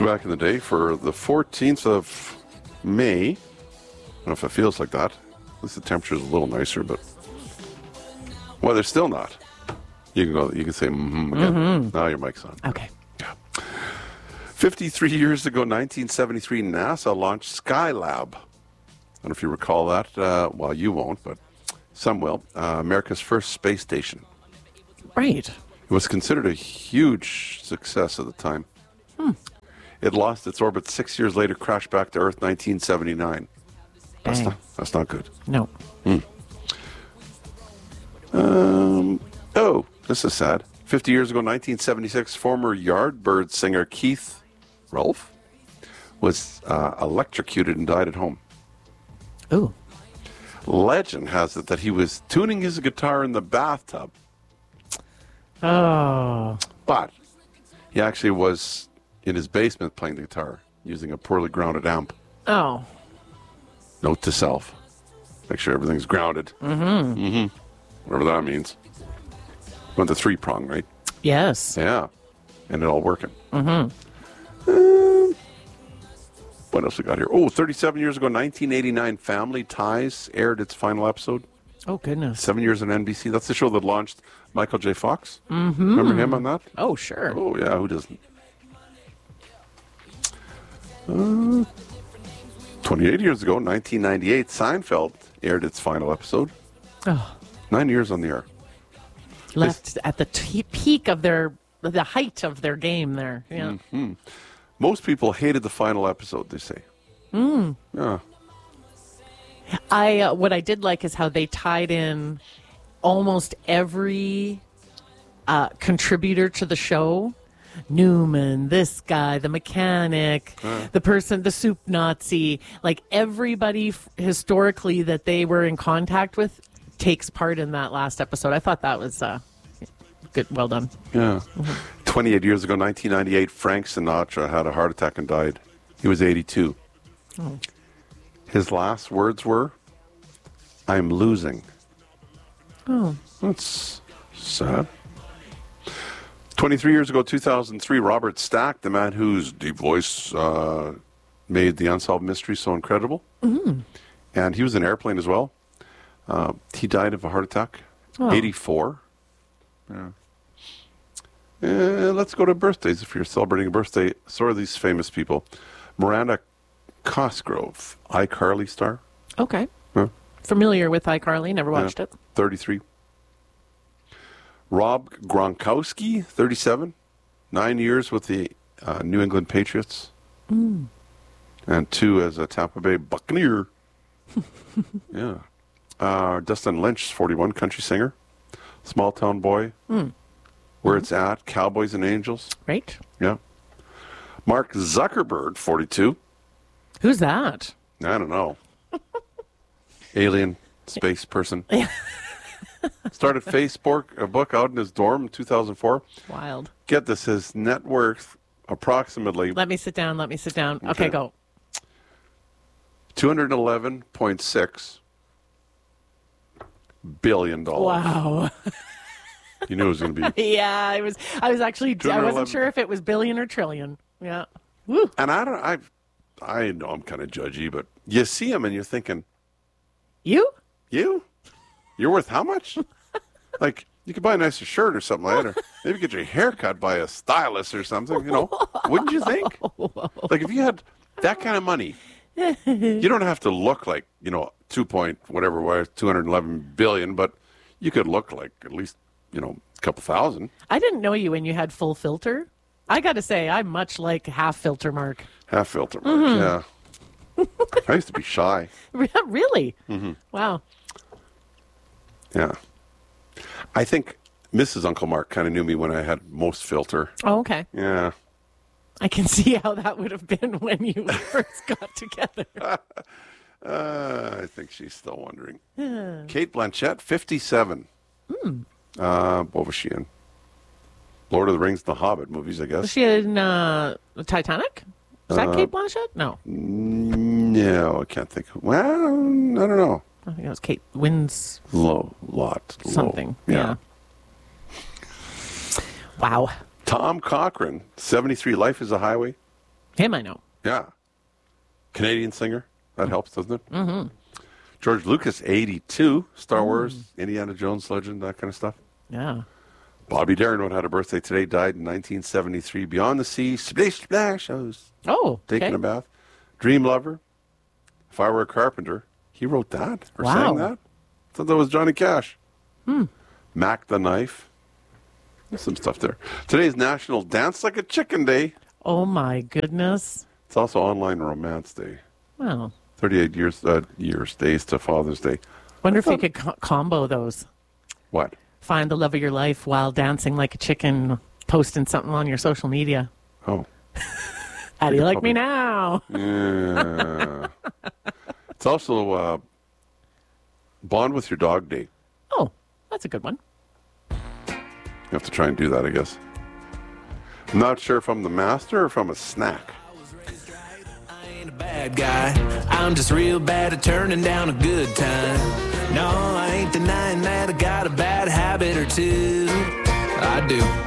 So back in the day, for the 14th of May, I don't know if it feels like that. At least the temperature is a little nicer, but well, they're still not. You can go. You can say again. Now your mic's on. Okay. Yeah. 53 years ago, 1973, NASA launched Skylab. I don't know if you recall that. Well, you won't, but some will. America's first space station. Right. It was considered a huge success at the time. It lost its orbit 6 years later, crashed back to Earth 1979. That's not good. No. Oh, this is sad. 50 years ago, 1976, former Yardbird singer Keith Rolfe was electrocuted and died at home. Ooh. Legend has it that he was tuning his guitar in the bathtub. Oh. But he actually was in his basement playing the guitar using a poorly grounded amp. Oh. Note to self. Make sure everything's grounded. Whatever that means. Went the three-prong, right? Yes. Yeah. And it all working. What else we got here? Oh, 37 years ago, 1989, Family Ties aired its final episode. Oh, goodness. 7 years on NBC. That's the show that launched Michael J. Fox. Remember him on that? Oh, sure. Oh, yeah. Who doesn't? 28 years ago, 1998, Seinfeld aired its final episode. Oh. 9 years on the air. Left at the peak of the height of their game there. Yeah. Most people hated the final episode, they say. Yeah. What I did like is how they tied in almost every contributor to the show. Newman, this guy, the mechanic, the person, the soup Nazi, like everybody historically that they were in contact with takes part in that last episode. I thought that was good. Well done. Yeah. 28 years ago, 1998, Frank Sinatra had a heart attack and died. He was 82. Oh. His last words were, "I'm losing." Oh. That's sad. 23 years ago, 2003, Robert Stack, the man whose deep voice made the Unsolved Mystery so incredible. And he was in Airplane as well. He died of a heart attack, 84. Yeah. Let's go to birthdays if you're celebrating a birthday. So are these famous people. Miranda Cosgrove, iCarly star. Okay. Yeah. Familiar with iCarly, never watched it. 33. Rob Gronkowski, 37. 9 years with the New England Patriots. And 2 as a Tampa Bay Buccaneer. Yeah. Dustin Lynch, 41, country singer. Small Town Boy. Where It's At, Cowboys and Angels. Right. Yeah. Mark Zuckerberg, 42. Who's that? I don't know. Alien space person. Started Facebook, a book out in his dorm in 2004. Wild. Get this, his net worth approximately Let me sit down. Okay, go. $211.6 billion. Wow. You knew it was going to be. Yeah, I was actually, I wasn't sure if it was billion or trillion. Yeah. Woo. And I know I'm kind of judgy, but you see him and you're thinking, You? You're worth how much? Like, you could buy a nicer shirt or something like that, or maybe get your hair cut by a stylist or something, wouldn't you think? Like, if you had that kind of money, you don't have to look like, 211 billion, but you could look like at least, a couple thousand. I didn't know you when you had full filter. I got to say, I'm much like half filter Mark. Half filter, yeah. I used to be shy. Really? Wow. Yeah. I think Mrs. Uncle Mark kind of knew me when I had most filter. Oh, okay. Yeah. I can see how that would have been when you first got together. I think she's still wondering. Kate Blanchett, 57. What was she in? Lord of the Rings, The Hobbit movies, I guess. Was she in Titanic? Is that Kate Blanchett? No. No, I can't think. Well, I don't know. I think it was Kate Winslet. Something. Low. Yeah. Wow. Tom Cochrane, 73, Life is a Highway. Him, I know. Yeah. Canadian singer. That helps, doesn't it? Mm-hmm. George Lucas, 82. Star Wars, Indiana Jones legend, that kind of stuff. Yeah. Bobby Darin had a birthday today, died in 1973. Beyond the Sea, Splish Splash. I was taking a bath. Dream Lover. If I Were a Carpenter. He wrote that or sang that. I thought that was Johnny Cash. Mac the Knife. There's some stuff there. Today's National Dance Like a Chicken Day. Oh, my goodness. It's also Online Romance Day. Wow. 38 days to Father's Day. Wonder if you could combo those. What? Find the love of your life while dancing like a chicken, posting something on your social media. Oh. How do you like me now? Yeah. It's also Bond with Your Dog Day. Oh, that's a good one. You have to try and do that, I guess. I'm not sure if I'm the master or if I'm a snack. I ain't a bad guy. I'm just real bad at turning down a good time. No, I ain't denying that I got a bad habit or two. I do.